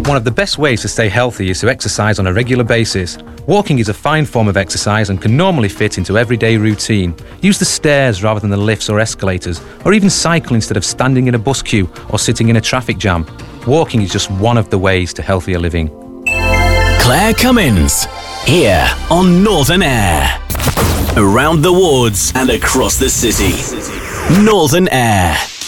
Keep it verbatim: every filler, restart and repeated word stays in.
one of the best ways to stay healthy is to exercise on a regular basis. Walking is a fine form of exercise and can normally fit into everyday routine. Use the stairs rather than the lifts or escalators, or even cycle instead of standing in a bus queue or sitting in a traffic jam. Walking is just one of the ways to healthier living. Claire Cummins, here on Northern Air. Around the wards and across the city. Northern Air.